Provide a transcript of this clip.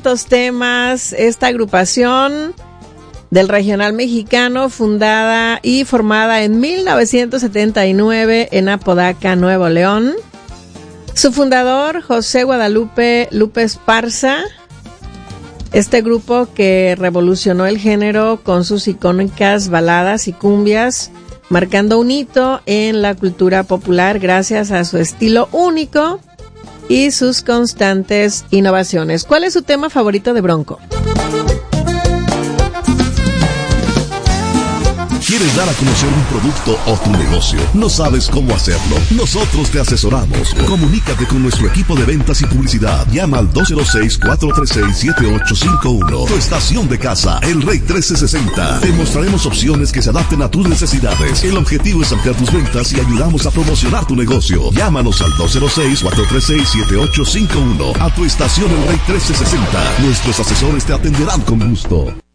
tantos temas, esta agrupación del regional mexicano, fundada y formada en 1979 en Apodaca, Nuevo León. Su fundador, José Guadalupe Lupe Esparza. Este grupo que revolucionó el género con sus icónicas baladas y cumbias, marcando un hito en la cultura popular gracias a su estilo único y sus constantes innovaciones. ¿Cuál es su tema favorito de Bronco? ¿Quieres dar a conocer un producto o tu negocio? ¿No sabes cómo hacerlo? Nosotros te asesoramos. Comunícate con nuestro equipo de ventas y publicidad. Llama al 206-436-7851. Tu estación de casa, El Rey 1360. Te mostraremos opciones que se adapten a tus necesidades. El objetivo es ampliar tus ventas y ayudamos a promocionar tu negocio. Llámanos al 206-436-7851. A tu estación El Rey 1360. Nuestros asesores te atenderán con gusto.